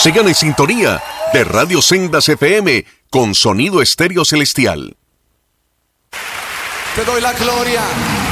Sigan en sintonía de Radio Sendas FM con sonido estéreo celestial. Te doy la gloria.